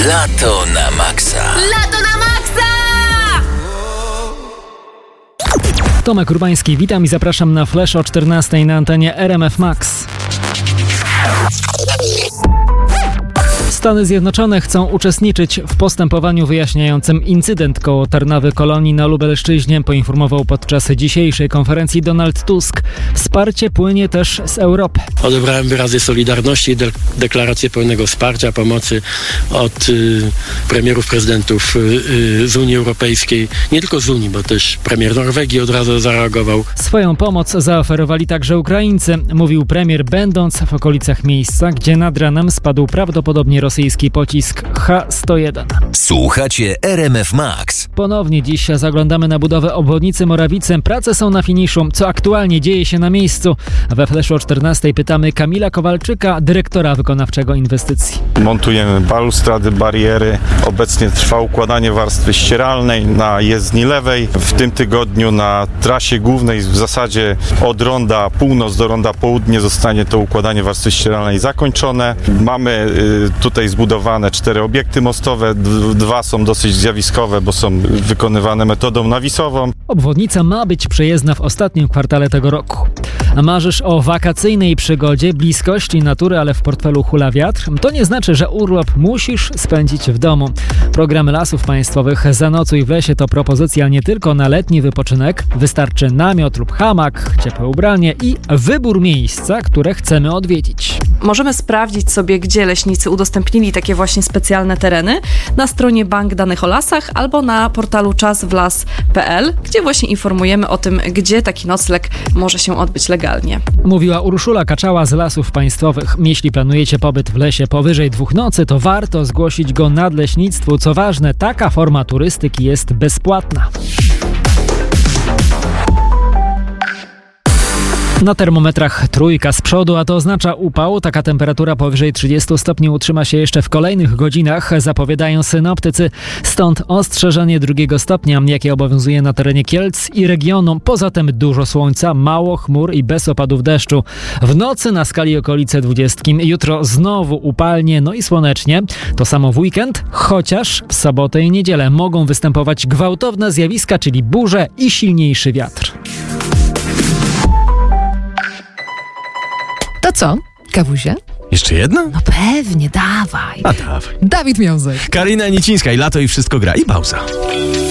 Lato na maksa. Lato na maksa! Tomek Urbański, witam i zapraszam na Flash o 14:00 na antenie RMF Max. Stany Zjednoczone chcą uczestniczyć w postępowaniu wyjaśniającym incydent koło Tarnawy Kolonii na Lubelszczyźnie, poinformował podczas dzisiejszej konferencji Donald Tusk. Wsparcie płynie też z Europy. Odebrałem wyrazy solidarności i deklarację pełnego wsparcia, pomocy od premierów, prezydentów z Unii Europejskiej. Nie tylko z Unii, bo też premier Norwegii od razu zareagował. Swoją pomoc zaoferowali także Ukraińcy, mówił premier, będąc w okolicach miejsca, gdzie nad ranem spadł prawdopodobnie rosyjski pocisk H-101. Słuchacie RMF Max. Ponownie dziś zaglądamy na budowę obwodnicy Morawicy. Prace są na finiszu. Co aktualnie dzieje się na miejscu? We Flashu o 14:00 pytamy Kamila Kowalczyka, dyrektora wykonawczego inwestycji. Montujemy balustrady, bariery. Obecnie trwa układanie warstwy ścieralnej na jezdni lewej. W tym tygodniu na trasie głównej w zasadzie od ronda północ do ronda południe zostanie to układanie warstwy ścieralnej zakończone. Mamy tutaj zbudowane 4 obiekty mostowe. 2 są dosyć zjawiskowe, bo są wykonywane metodą nawisową. Obwodnica ma być przejezdna w ostatnim kwartale tego roku. Marzysz o wakacyjnej przygodzie, bliskości natury, ale w portfelu hula wiatr? To nie znaczy, że urlop musisz spędzić w domu. Program Lasów Państwowych Zanocuj w lesie to propozycja nie tylko na letni wypoczynek. Wystarczy namiot lub hamak, ciepłe ubranie i wybór miejsca, które chcemy odwiedzić. Możemy sprawdzić sobie, gdzie leśnicy udostępnili takie właśnie specjalne tereny na stronie Bank Danych o Lasach albo na portalu czaswlas.pl, gdzie właśnie informujemy o tym, gdzie taki nocleg może się odbyć legalnie. Mówiła Urszula Kaczała z Lasów Państwowych. Jeśli planujecie pobyt w lesie powyżej 2 nocy, to warto zgłosić go nadleśnictwu. Co ważne, taka forma turystyki jest bezpłatna. Na termometrach 3 z przodu, a to oznacza upał. Taka temperatura powyżej 30 stopni utrzyma się jeszcze w kolejnych godzinach, zapowiadają synoptycy. Stąd ostrzeżenie 2 stopnia, jakie obowiązuje na terenie Kielc i regionu. Poza tym dużo słońca, mało chmur i bez opadów deszczu. W nocy na skali okolice 20. Jutro znowu upalnie, no i słonecznie. To samo w weekend, chociaż w sobotę i niedzielę mogą występować gwałtowne zjawiska, czyli burze i silniejszy wiatr. To co? Kawusia? Jeszcze jedna? No pewnie, dawaj. A dawaj. Dawid Miązek. Karina Nicińska i Lato i wszystko gra i pauza.